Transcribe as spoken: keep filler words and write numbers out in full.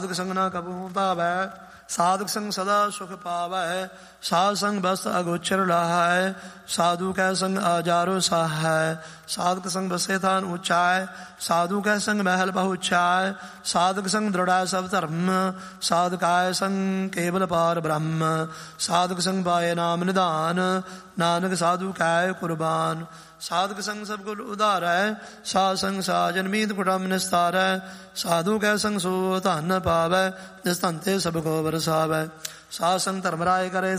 ਸਾਧਕ ਸੰਗ ਨਾ ਕਬਹੂ ਭਾਵੈ, ਸਾਧਕ ਸੰਗ ਸਦਾ ਸੁਖ ਪਾਵੈ। ਸਾਧ ਸੰਗ ਬਸਤ ਅਗੋਚਰ ਲਾਹੈ, ਸਾਧੂ ਕੈ ਸੰਗ ਆਜਾਰੋ ਸਾਹੈ। ਸਾਧਕ ਸੰਗ ਬਸੇ ਥਾਨ ਉਚਾਇ, ਸਾਧੂ ਕੈ ਸੰਗ ਮਹਿਲ ਪਹੁੰਚਾਇ। ਸਾਧਕ ਸੰਗ ਦ੍ਰਿੜੈ ਸਭ ਧਰਮ, ਸਾਧਕਾਇ ਸੰਗ ਕੇਵਲ ਪਾਰ ਬ੍ਰਹਮ। ਸਾਧਕ ਸੰਗ ਪਾਏ ਨਾਮ ਨਿਧਾਨ, ਨਾਨਕ ਸਾਧੂ ਕੈ ਕੁਰਬਾਨ। ਸਾਧਕ ਸੰਗ ਸਭ ਕੁਲ ਉਧਾਰੈ, ਸਾਧ ਸੰਗ ਸਾਜਨ ਮੀਤ ਕੁਟੰਬ ਨਿਸਤਾਰੈ। ਸਾਧੂ ਕੈ ਸੰਗ ਸੋ ਧਨ ਪਾਵੈ, ਜਿਸ ਧਨ ਤੇ ਸਭ ਕੋ ਵਰਸਾਵੈ। ਸਾਧ ਸੰਗ ਧਰਮ ਰਾਏ ਕਰੇ